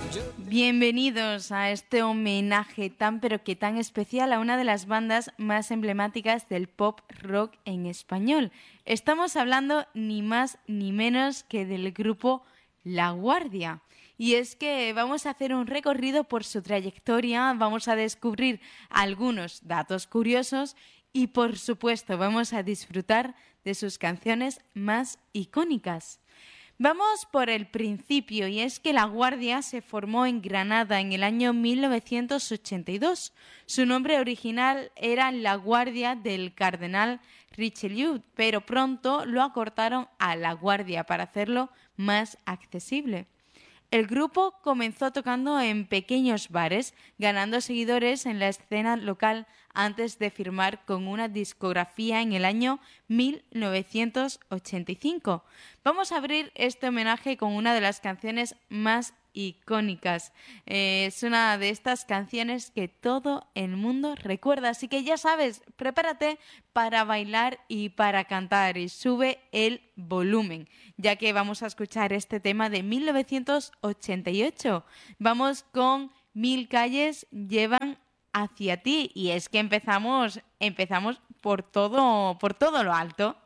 Bienvenidos a este homenaje tan pero que tan especial a una de las bandas más emblemáticas del pop rock en español. Estamos hablando ni más ni menos que del grupo La Guardia. Y es que vamos a hacer un recorrido por su trayectoria, vamos a descubrir algunos datos curiosos y por supuesto vamos a disfrutar de sus canciones más icónicas. Vamos por el principio, y es que La Guardia se formó en Granada en el año 1982. Su nombre original era La Guardia del Cardenal Richelieu, pero pronto lo acortaron a La Guardia para hacerlo más accesible. El grupo comenzó tocando en pequeños bares, ganando seguidores en la escena local antes de firmar con una discografía en el año 1985. Vamos a abrir este homenaje con una de las canciones más icónicas. Es una de estas canciones que todo el mundo recuerda, así que ya sabes, prepárate para bailar y para cantar y sube el volumen, ya que vamos a escuchar este tema de 1988. Vamos con Mil calles llevan hacia ti, y es que empezamos por todo lo alto.